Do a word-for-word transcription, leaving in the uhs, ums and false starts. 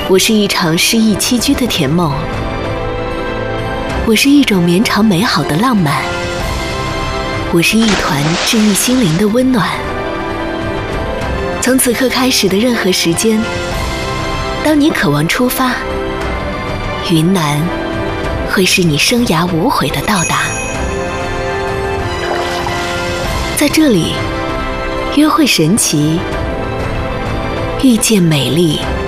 我是一场诗意栖居的甜梦，我是一种绵长美好的浪漫，我是一团治愈心灵的温暖。从此刻开始的任何时间，当你渴望出发，云南会是你生涯无悔的到达。在这里，约会神奇，遇见美丽。